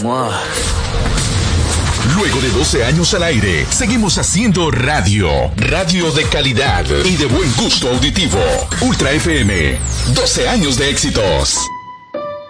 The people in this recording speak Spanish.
Luego de 12 años al aire, seguimos haciendo radio. Radio de calidad y de buen gusto auditivo. Ultra FM, 12 años de éxitos.